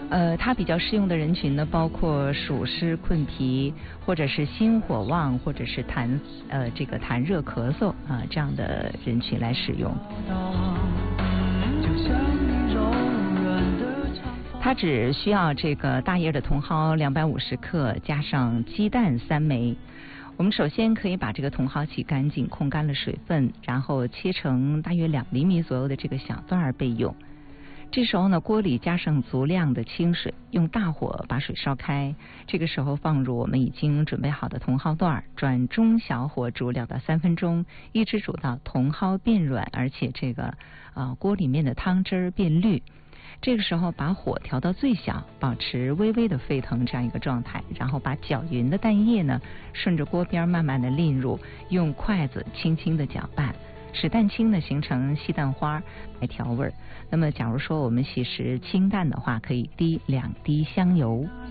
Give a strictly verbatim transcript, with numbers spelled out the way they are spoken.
呃，它比较适用的人群呢，包括暑湿困脾，或者是心火旺，或者是痰呃这个痰热咳嗽啊、呃、这样的人群来使用。它只需要这个大叶的茼蒿两百五十克，加上鸡蛋三枚。我们首先可以把这个茼蒿洗干净，控干了水分，然后切成大约两厘米左右的这个小段儿备用。这时候呢，锅里加上足量的清水，用大火把水烧开。这个时候放入我们已经准备好的茼蒿段，转中小火煮两到三分钟，一直煮到茼蒿变软，而且这个啊、呃、锅里面的汤汁儿变绿。这个时候把火调到最小，保持微微的沸腾这样一个状态，然后把搅匀的蛋液呢顺着锅边慢慢的淋入，用筷子轻轻的搅拌，使蛋清呢形成细蛋花来调味儿。那么假如说我们喜食清淡的话，可以滴两滴香油。